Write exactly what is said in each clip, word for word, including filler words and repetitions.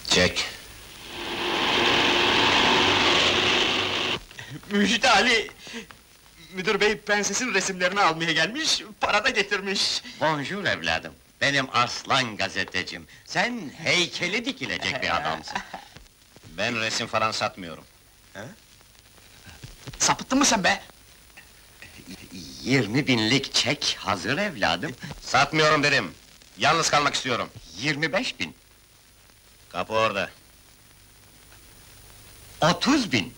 Çek. Müjde Ali! Müdür bey prensesin resimlerini almaya gelmiş, para da getirmiş. Bonjour evladım. Benim aslan gazetecim. Sen heykeli dikilecek bir adamsın. Ben resim falan satmıyorum. Sapıttın mı sen be? Yirmi binlik çek hazır evladım. Satmıyorum dedim. Yalnız kalmak istiyorum. Yirmi beş bin. Kapı orada. Otuz bin.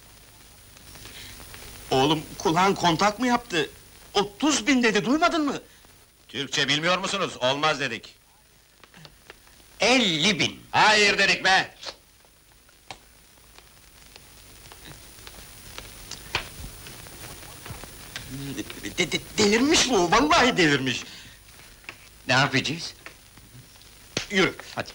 Oğlum kulağın kontak mı yaptı? Otuz bin dedi, duymadın mı? Türkçe bilmiyor musunuz? Olmaz dedik. Elli bin. Hayır dedik be! De- de- delirmiş bu, vallahi delirmiş! Ne yapacağız? Yürü! Hadi.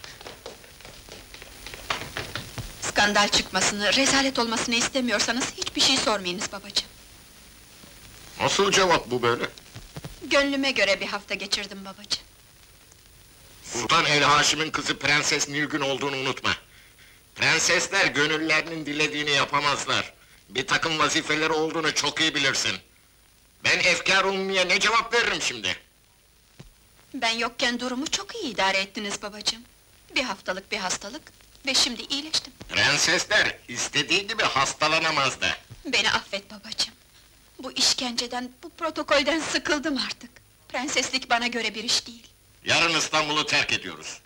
Skandal çıkmasını, rezalet olmasını istemiyorsanız hiçbir şey sormayınız babacığım. Nasıl cevap bu böyle? Gönlüme göre bir hafta geçirdim babacığım. Sultan El Haşim'in kızı Prenses Nilgün olduğunu unutma. Prensesler gönüllerinin dilediğini yapamazlar. Bir takım vazifeleri olduğunu çok iyi bilirsin. Ben efkar ummiye ne cevap veririm şimdi? Ben yokken durumu çok iyi idare ettiniz babacığım. Bir haftalık bir hastalık ve şimdi iyileştim. Prensesler istediği gibi hastalanamaz da. Beni affet babacığım. Bu işkenceden, bu protokolden sıkıldım artık. Prenseslik bana göre bir iş değil. Yarın İstanbul'u terk ediyoruz.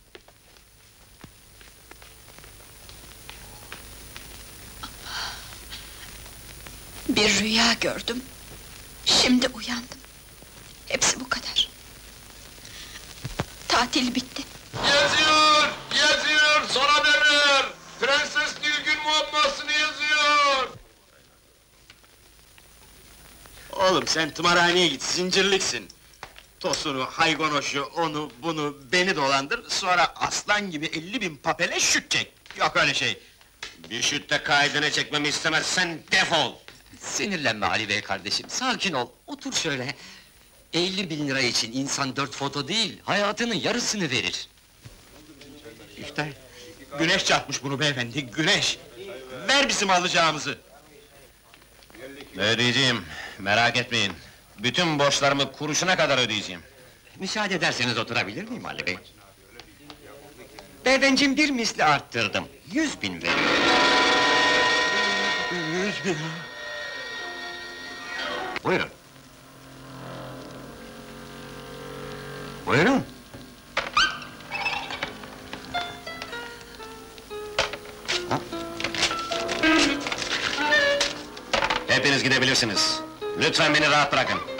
Bir rüya gördüm. Şimdi uyandım. Hepsi bu kadar. Tatil bitti. Yazıyor! Yazıyor! Son haberler! Prenses Nilgün muammasını yazıyor! Oğlum sen tımarhaneye git, zincirliksin! Tosunu, haygonoşu, onu, bunu, beni dolandır, sonra aslan gibi elli bin papele şut çek! Yok öyle şey! Bir şütte kaydını çekmemi istemezsen defol! Sinirlenme Ali bey kardeşim, sakin ol, otur şöyle. elli bin lira için insan dört foto değil, hayatının yarısını verir. İşte, güneş çarpmış bunu beyefendi, güneş! Ver bizim alacağımızı! Ödeyeceğim, merak etmeyin. Bütün borçlarımı kuruşuna kadar ödeyeceğim. Müsaade ederseniz oturabilir miyim Ali bey? Beyefendiciğim bir misli arttırdım, yüz bin veriyorum. Yüz bin! Buyurun. Buyurun. Hepiniz gidebilirsiniz. Lütfen beni rahat bırakın.